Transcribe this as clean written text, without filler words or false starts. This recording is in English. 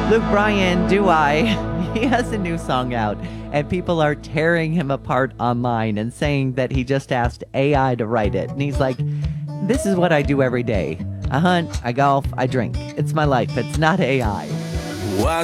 Luke Bryan, Do I? He has a new song out, and people are tearing him apart online and saying that he just asked AI to write it. And he's like, this is what I do every day. I hunt, I golf, I drink. It's my life. It's not AI. Why